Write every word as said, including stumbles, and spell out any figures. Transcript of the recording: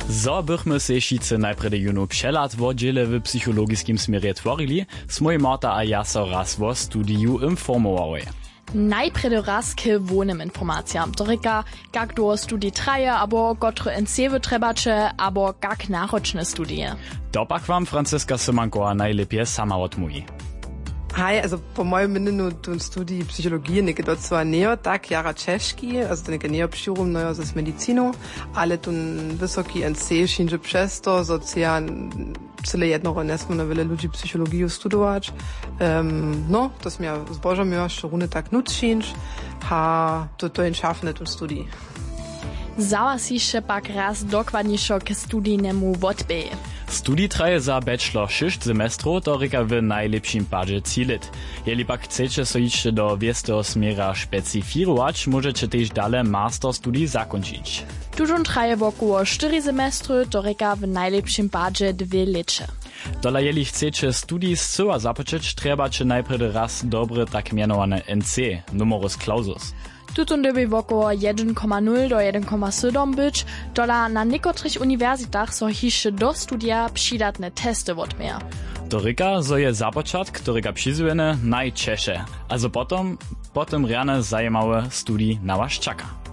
Zo bychmy se šice najprede junu přelat wo dziele w psychologiskim smierje tworili, smoj Marta a ja so raz wo studiju informovali. Najprede raz k wonym informacjam. To reka, jak do studii traje, abo gotre encewy trebacze, abo jak naročne studije. Dopak wam Franziska Symankowa najlepiej sama odmówi. Hi, also po mojem mnenju tun studij psychologije nekaj docela neo tak jara češki, also to nekaj neo pširum nojo z medicinu, ale tun wysoki N C šinže přesto, zocia cele jednoro nesmo na wiele ludzi psychologiju studować. Um, no, to smia zbożom jeszcze runy tak nut šinž, ha to to je šafne tun studij. Załasiše pak raz dokładniejszo k studijnemu wodbie. Studij traje za bachelor sześć semestrów, to reka w najlepszym padzie cilit. Jeli pak chcecie so jeszcze do wiestego smiera specyfirować, możecie też dalej master studij zakończyć. Tużun traje wokoło cztery semestry, to reka w najlepszym padzie dwie lecze. Dola jeli chcecie studij zcyła zapocząć, trebacie najpierw raz dobry tak mianowany N C, numerus clausus. Tutun doby wokoło jeden przecinek nul do jeden przecinek siedem być, dola na niekotrych uniwersytetach so hisze do studia przydatne testy wodmia. To reka, so je započatk, to reka přizujene najčeše, also potom, potom rjane zajemawe studij na was czeka.